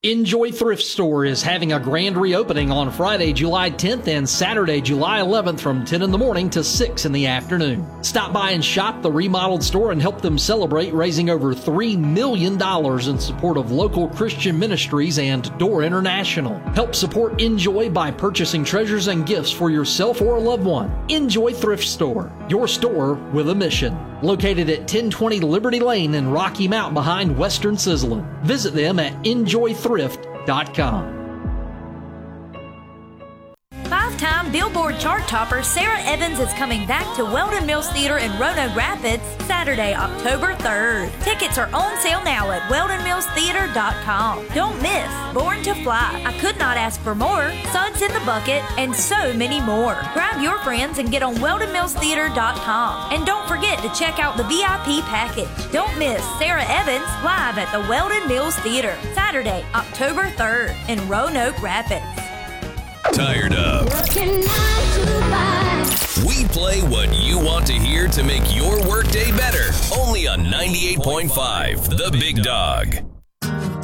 Enjoy Thrift Store is having a grand reopening on Friday, July 10th and Saturday, July 11th from 10 in the morning to 6 in the afternoon. Stop by and shop the remodeled store and help them celebrate raising over $3 million in support of local Christian ministries and Door International. Help support Enjoy by purchasing treasures and gifts for yourself or a loved one. Enjoy Thrift Store, your store with a mission. Located at 1020 Liberty Lane in Rocky Mount behind Western Sizzlin'. Visit them at enjoythrift.com. Five-time Billboard chart topper Sarah Evans is coming back to Weldon Mills Theater in Roanoke Rapids Saturday, October 3rd. Tickets are on sale now at weldonmillstheater.com. Don't miss Born to Fly, I Could Not Ask for More, Suds in the Bucket, and so many more. Grab your friends and get on weldonmillstheater.com. And don't forget to check out the VIP package. Don't miss Sarah Evans live at the Weldon Mills Theater Saturday, October 3rd in Roanoke Rapids. Tired of? We play what you want to hear to make your workday better. Only on 98.5, The Big Dog.